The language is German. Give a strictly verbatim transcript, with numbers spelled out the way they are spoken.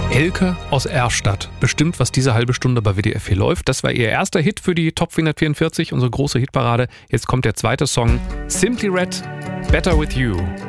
Elke aus Erstadt bestimmt, was diese halbe Stunde bei W D F vier läuft. Das war ihr erster Hit für die Top vierhundertvierundvierzig, unsere große Hitparade. Jetzt kommt der zweite Song, Simply Red, Better With You.